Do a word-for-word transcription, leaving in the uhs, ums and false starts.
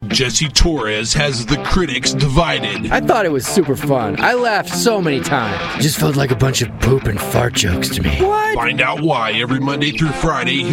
Jesse Torres has the critics divided. I thought it was super fun. I laughed so many times. It just felt like a bunch of poop and fart jokes to me. What? Find out why every Monday through Friday